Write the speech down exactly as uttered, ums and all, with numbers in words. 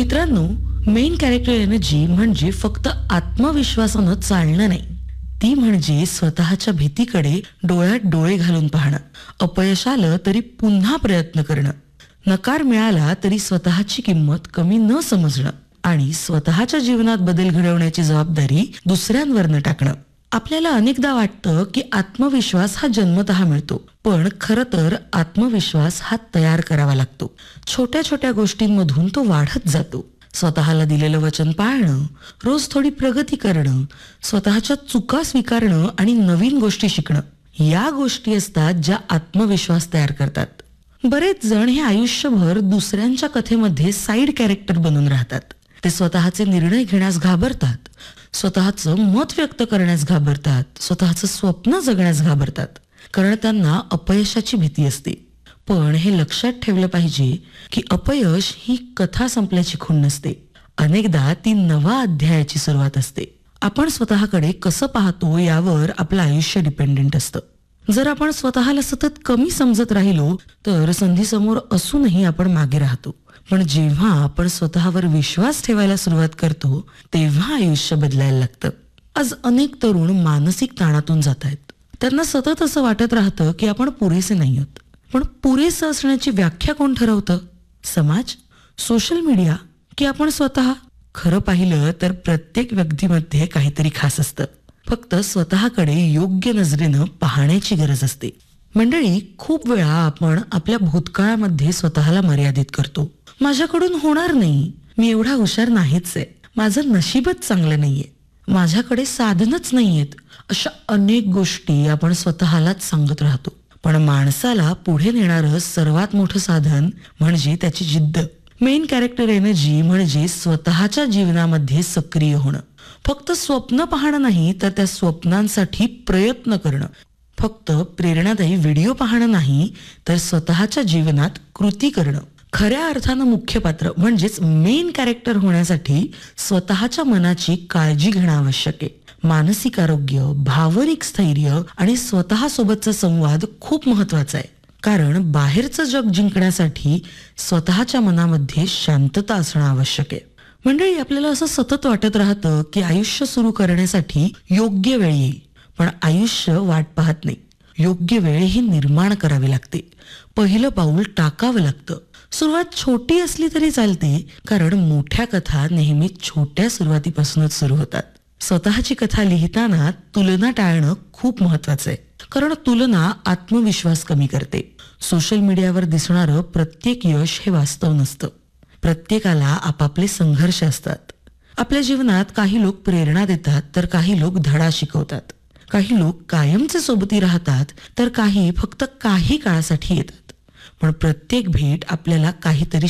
मित्रांनो, main character energy म्हणजे फक्त आत्मविश्वासानं चालणं नाही, ती म्हणजे स्वतःच्या भीतीकडे डोळ्यात डोळे घालून पाहणं, अपयश आलं तरी पुन्हा प्रयत्न करणं, नकार मिळाला तरी स्वतःची किंमत कमी न समजणं आणि स्वतःच्या जीवनात बदल घडवण्याची जबाबदारी दुसऱ्यांवर न टाकणं. आपल्याला अनेकदा वाटतं की आत्मविश्वास हा जन्मतः मिळतो, पण खरं तर आत्मविश्वास हा तयार करावा लागतो. छोट्या छोट्या गोष्टींमधून तो वाढत जातो. स्वतःला दिलेलं वचन पाळणं, रोज थोडी प्रगती करणं, स्वतःच्या चुका स्वीकारणं आणि नवीन गोष्टी शिकणं, या गोष्टी असतात ज्या आत्मविश्वास तयार करतात. बरेच जण हे आयुष्यभर दुसऱ्यांच्या कथेमध्ये साईड कॅरेक्टर बनून राहतात. ते स्वतःचे निर्णय घेण्यास घाबरतात, स्वतःचं मत व्यक्त करण्यास घाबरतात, स्वतःचं स्वप्न जगण्यास घाबरतात, कारण त्यांना अपयशाची भीती असते. पण हे लक्षात ठेवलं पाहिजे की अपयश ही कथा संपल्याची खूण नसते. अनेकदा ती नवा अध्यायाची सुरुवात असते. आपण स्वतःकडे कसं पाहतो यावर आपलं आयुष्य डिपेंडेंट असतं. जर आपण स्वतःला सतत कमी समजत राहिलो तर संधी समोर असूनही आपण मागे राहतो. पण जेव्हा आपण स्वतःवर विश्वास ठेवायला सुरुवात करतो तेव्हा आयुष्य बदलायला लागतं. आज अनेक तरुण मानसिक ताणातून जात आहेत. त्यांना सतत असं वाटत राहतं की आपण पुरेसे नाही आहोत. पण पुरेसं असण्याची व्याख्या कोण ठरवतं? समाज, सोशल मीडिया की आपण स्वतः? खरं पाहिलं तर प्रत्येक व्यक्तीमध्ये काहीतरी खास असतं. फक्त स्वतःकडे योग्य नजरेनं पाहण्याची गरज असते. मंडळी, खूप वेळा आपण आपल्या भूतकाळामध्ये स्वतःला मर्यादित करतो. माझ्याकडून होणार नाही, मी एवढा हुशार नाहीच आहे, माझं नशीबच चांगलं नाहीये, माझ्याकडे साधनच नाहीयेत, अशा अनेक गोष्टी आपण स्वतःलाच सांगत राहतो. पण माणसाला पुढे नेणारं सर्वात मोठं साधन म्हणजे त्याची जिद्द. मेन कॅरेक्टर एनर्जी म्हणजे स्वतःच्या जीवनामध्ये सक्रिय होणं. फक्त स्वप्न पाहणं नाही तर त्या स्वप्नांसाठी प्रयत्न करणं. फक्त प्रेरणादायी व्हिडिओ पाहणं नाही तर स्वतःच्या जीवनात कृती करणं. खऱ्या अर्थानं मुख्य पात्र म्हणजेच मेन कॅरेक्टर होण्यासाठी स्वतःच्या मनाची काळजी घेणं आवश्यक आहे. मानसिक आरोग्य, भावनिक स्थैर्य आणि स्वतःसोबतचा संवाद खूप महत्वाचा आहे. कारण बाहेरचं जग जिंकण्यासाठी स्वतःच्या मनामध्ये शांतता असणं आवश्यक आहे. मंडळी, आपल्याला असं सतत वाटत राहतं की आयुष्य सुरू करण्यासाठी योग्य वेळ येईल. पण आयुष्य वाट पाहत नाही. योग्य वेळ ही निर्माण करावी लागते. पहिलं पाऊल टाकावं लागतं. सुरुवात छोटी असली तरी चालते, कारण मोठ्या कथा नेहमी छोट्या सुरुवातीपासूनच सुरू होतात. स्वतःची कथा लिहिताना तुलना टाळणं खूप महत्वाचं आहे. कारण तुलना आत्मविश्वास कमी करते. सोशल मीडियावर दिसणारं प्रत्येक यश हे वास्तव नसतं. प्रत्येकाला आपापले संघर्ष असतात. आपल्या जीवनात काही लोक प्रेरणा देतात तर काही लोक धडा शिकवतात. काही लोक कायमचे सोबती राहतात तर काही फक्त काही काळासाठी येतात. पण प्रत्येक भेट आपल्याला काहीतरी